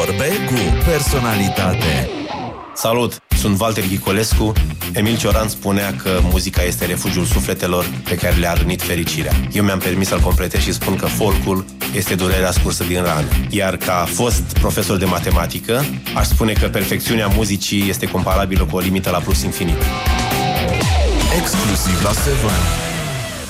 Vorbe cu personalitate. Salut! Sunt Walter Ghicolescu. Emil Cioran spunea că muzica este refugiul sufletelor pe care le-a rănit fericirea. Eu mi-am permis să-l completez și spun că folcul este durerea scursă din rană. Iar ca fost profesor de matematică, aș spune că perfecțiunea muzicii este comparabilă cu o limită la plus infinit. Exclusiv la 7.